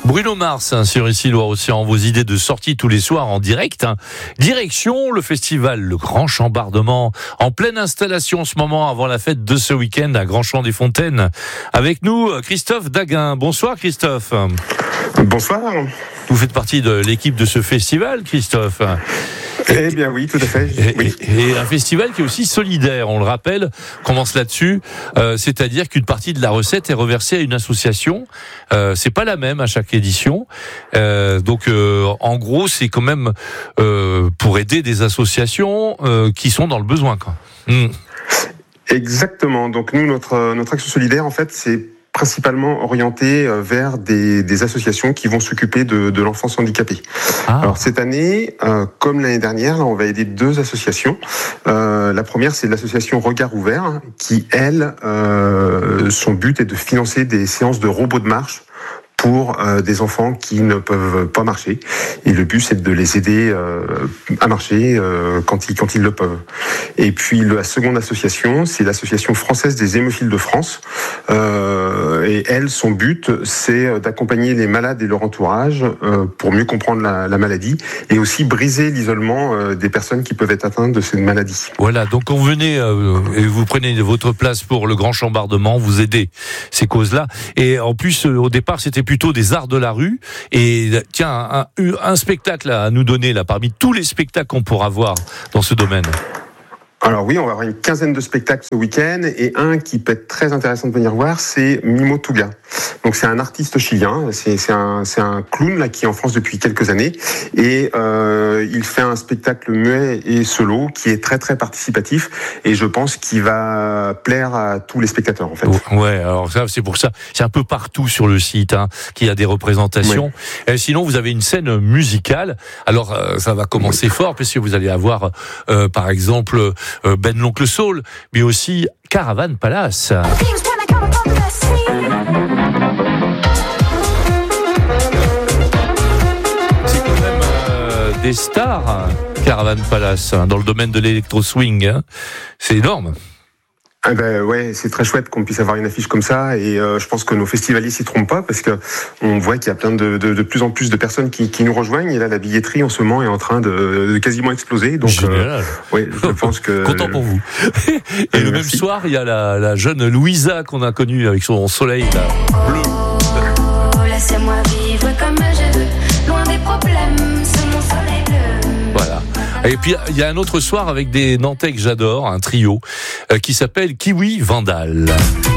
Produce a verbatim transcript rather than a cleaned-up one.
Bruno Mars hein, sur ici Loire-Océan, vos idées de sortie tous les soirs en direct. Hein. Direction le festival Le Grand Chambardement, en pleine installation en ce moment avant la fête de ce week-end à Grand Champ des Fontaines. Avec nous, Christophe Daguin. Bonsoir Christophe. Bonsoir. Vous faites partie de l'équipe de ce festival, Christophe. Eh bien oui, tout à fait. Et, oui. et, et un festival qui est aussi solidaire, on le rappelle, commence là-dessus, euh, c'est-à-dire qu'une partie de la recette est reversée à une association. Euh, c'est pas la même à chaque édition. Euh, donc euh, en gros, c'est quand même euh, pour aider des associations euh, qui sont dans le besoin, quoi. Mmh. Exactement. Donc nous, notre notre action solidaire, en fait, c'est principalement orienté vers des, des associations qui vont s'occuper de, de l'enfance handicapée. Ah. Alors cette année, euh, comme l'année dernière, là, on va aider deux associations. Euh, la première, c'est l'association Regard Ouvert, qui, elle, euh, son but est de financer des séances de robots de marche pour euh, des enfants qui ne peuvent pas marcher. Et le but, c'est de les aider euh, à marcher euh, quand ils quand ils le peuvent. Et puis la seconde association, c'est l'association française des hémophiles de France. Euh, et elle, son but, c'est d'accompagner les malades et leur entourage euh, pour mieux comprendre la, la maladie et aussi briser l'isolement euh, des personnes qui peuvent être atteintes de cette maladie. Voilà, donc quand vous venez euh, et vous prenez votre place pour le Grand Chambardement, vous aidez ces causes-là. Et en plus, euh, au départ, c'était plutôt des arts de la rue. Et tiens, un, un spectacle à nous donner là parmi tous les spectacles qu'on pourra voir dans ce domaine. Alors oui, on va avoir une quinzaine de spectacles ce week-end et un qui peut être très intéressant de venir voir, c'est Mimo Tuga. Donc c'est un artiste chilien, c'est, c'est, un, c'est un clown là qui est en France depuis quelques années et euh, il fait un spectacle muet et solo qui est très très participatif et je pense qu'il va plaire à tous les spectateurs en fait. Ouais, alors ça c'est pour ça, c'est un peu partout sur le site hein, qu'il y a des représentations. Ouais. Et sinon vous avez une scène musicale. Alors euh, ça va commencer oui. fort parce que vous allez avoir euh, par exemple Ben l'Oncle Soul, mais aussi Caravan Palace. C'est quand même euh, des stars, hein, Caravan Palace, hein, dans le domaine de l'électro-swing. Hein. C'est énorme. Ah ben ouais, c'est très chouette qu'on puisse avoir une affiche comme ça et euh, je pense que nos festivaliers s'y trompent pas parce que on voit qu'il y a plein de, de, de plus en plus de personnes qui, qui nous rejoignent et là la billetterie en ce moment est en train de, de quasiment exploser. Donc euh, ouais, je pense que content pour vous. Et euh, le même merci. Soir, il y a la, la jeune Louisa qu'on a connue avec son soleil là, bleu. Oh, laissez-moi vivre comme je veux, loin des problèmes, sous mon soleil bleu. Voilà. Et puis il y a un autre soir avec des Nantais que j'adore, un trio euh, qui s'appelle Kiwi Vandal.